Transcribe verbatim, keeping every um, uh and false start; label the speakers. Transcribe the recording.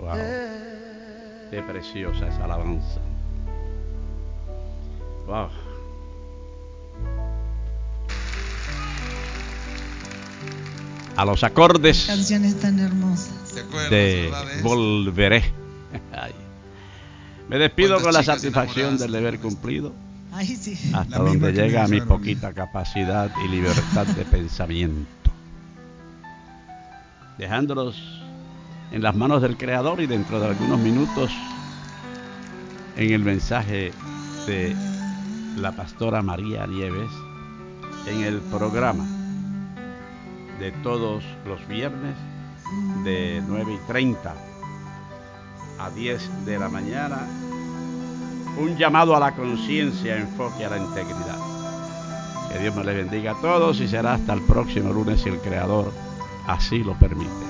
Speaker 1: Wow. Qué preciosa esa alabanza. Wow. A los acordes
Speaker 2: Canciones tan hermosas.
Speaker 1: de Volveré. Ay. Me despido con la satisfacción del deber cumplido.
Speaker 2: Ay, sí.
Speaker 1: Hasta donde llega mi poquita capacidad y libertad de pensamiento. Dejándolos en las manos del Creador y dentro de algunos minutos en el mensaje de la pastora María Nieves en el programa de todos los viernes de nueve y treinta a diez de la mañana, un llamado a la conciencia, enfoque a la integridad. Que Dios me les bendiga a todos y será hasta el próximo lunes si el Creador así lo permite.